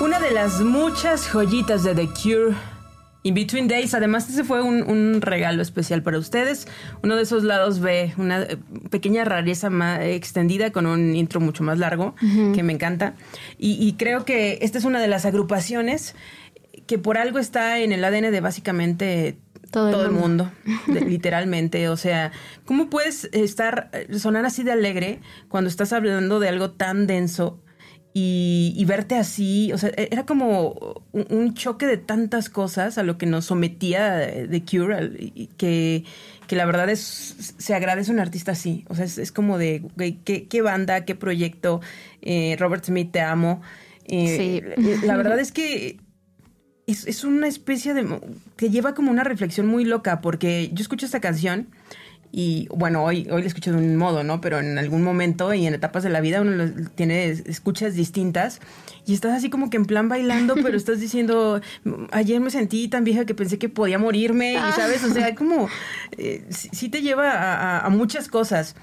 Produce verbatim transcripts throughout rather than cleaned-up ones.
Una de las muchas joyitas de The Cure, In Between Days. Además, ese fue un, un regalo especial para ustedes. Uno de esos lados B, una pequeña rareza más extendida con un intro mucho más largo, uh-huh. que me encanta. Y, y creo que esta es una de las agrupaciones que por algo está en el A D N de básicamente todo, todo el mundo, mundo de, literalmente. O sea, ¿cómo puedes estar, sonar así de alegre cuando estás hablando de algo tan denso? Y, y verte así, o sea, era como un, un choque de tantas cosas a lo que nos sometía The Cure, que, que la verdad es, se agradece un artista así. O sea, es, es como de, ¿qué, qué banda, qué proyecto? Eh, Robert Smith, te amo. Eh, sí. La verdad es que es, es una especie de... que lleva como una reflexión muy loca, porque yo escucho esta canción... Y bueno, hoy, hoy lo escucho de un modo, ¿no? Pero en algún momento y en etapas de la vida uno tiene escuchas distintas y estás así como que en plan bailando, pero estás diciendo, ayer me sentí tan vieja que pensé que podía morirme, y sabes, o sea, como eh, sí, sí te lleva a, a, a muchas cosas.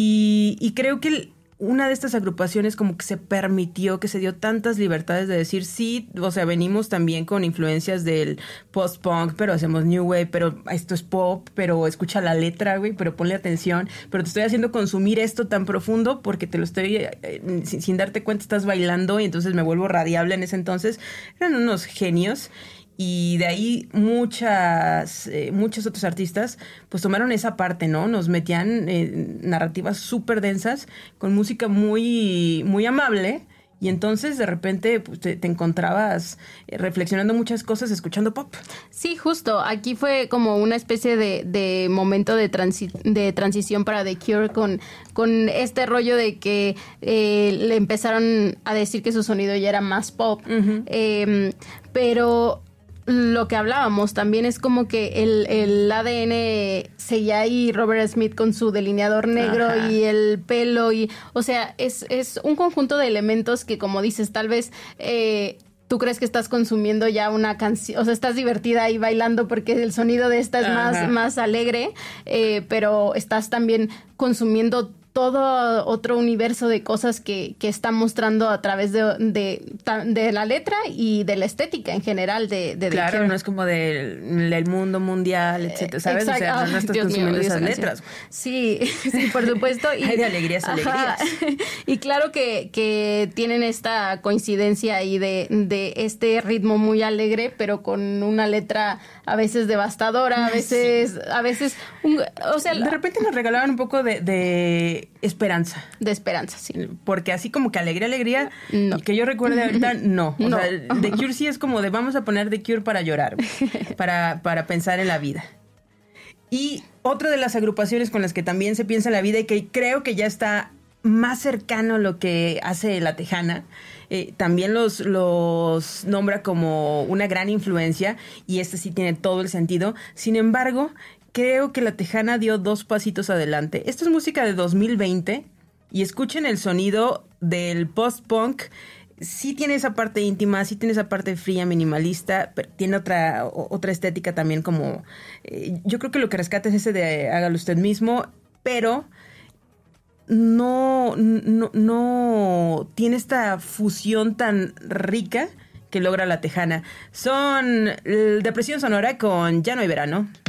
Y, y creo que el, una de estas agrupaciones como que se permitió, que se dio tantas libertades de decir, sí, o sea, venimos también con influencias del post-punk, pero hacemos new wave, pero esto es pop, pero escucha la letra, güey, pero ponle atención, pero te estoy haciendo consumir esto tan profundo porque te lo estoy, eh, sin, sin darte cuenta estás bailando y entonces me vuelvo radiable en ese entonces. Eran unos genios. Y de ahí muchas, eh, muchos otros artistas pues tomaron esa parte, ¿no? Nos metían eh, narrativas súper densas con música muy, muy amable. Y entonces de repente pues, te, te encontrabas eh, reflexionando muchas cosas, escuchando pop. Sí, justo. Aquí fue como una especie de, de momento de, transi- de transición para The Cure con, con este rollo de que eh, le empezaron a decir que su sonido ya era más pop. Uh-huh. Eh, pero... lo que hablábamos también es como que el, el A D N seguía ahí, Robert Smith con su delineador negro, ajá, y el pelo, y o sea, es, es un conjunto de elementos que, como dices, tal vez eh, tú crees que estás consumiendo ya una canción, o sea, estás divertida ahí bailando porque el sonido de esta es más, más alegre, eh, pero estás también consumiendo todo otro universo de cosas que, que está mostrando a través de, de, de la letra y de la estética en general de, de claro, The Cure. No es como del, del mundo mundial, etcétera, ¿sabes? Exacto. O sea, no, no estás Dios consumiendo mío, esas esa letras. Sí, sí, por supuesto. Y, hay de alegrías, alegrías. Y claro que, que tienen esta coincidencia ahí de, de este ritmo muy alegre, pero con una letra a veces devastadora, a veces, sí. a veces, un, o sea, de repente nos regalaban un poco de, de esperanza. De esperanza, sí. Porque así como que alegría, alegría, no. que yo recuerde ahorita, no. O no. sea, The Cure sí es como de vamos a poner The Cure para llorar, para, para pensar en la vida. Y otra de las agrupaciones con las que también se piensa en la vida y que creo que ya está más cercano a lo que hace La Tejana, eh, también los, los nombra como una gran influencia, y este sí tiene todo el sentido. Sin embargo, creo que La Tejana dio dos pasitos adelante. Esto es música de dos mil veinte y escuchen el sonido del post-punk. Sí tiene esa parte íntima, sí tiene esa parte fría, minimalista, pero tiene otra, otra estética también como... Eh, yo creo que lo que rescata es ese de hágalo usted mismo, pero... No, no, no tiene esta fusión tan rica que logra La Tejana. Son Depresión Sonora con Ya no hay verano.